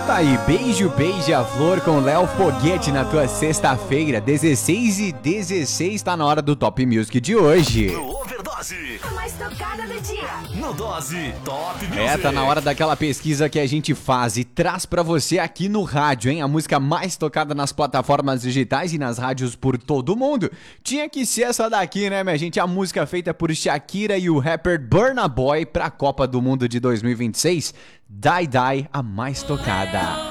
Tá aí, beijo, beija-flor com Léo Foguete na tua sexta-feira, 16h16, tá na hora do Top Music de hoje. No Overdose, A mais tocada do dia. no Dose Top Music. Tá na hora daquela pesquisa que a gente faz e traz pra você aqui no rádio, hein? A música mais tocada nas plataformas digitais e nas rádios por todo mundo. Tinha que ser essa daqui, né, minha gente? A música feita por Shakira e o rapper Burna Boy pra Copa do Mundo de 2026. Die Die, a mais tocada.